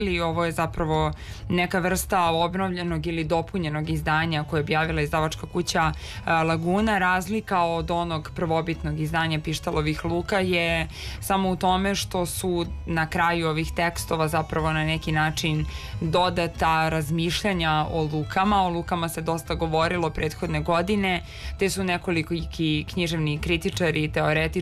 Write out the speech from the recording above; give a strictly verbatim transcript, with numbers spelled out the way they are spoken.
Ovo je zapravo neka vrsta obnovljenog ili dopunjenog izdanja koje je objavila izdavačka kuća Laguna. Razlika od onog prvobitnog izdanja Pištalovih luka je samo u tome što su na kraju ovih tekstova zapravo na neki način dodata razmišljanja o lukama. O lukama se dosta govorilo prethodne godine, te su nekoliko književni kritičari i teoretičari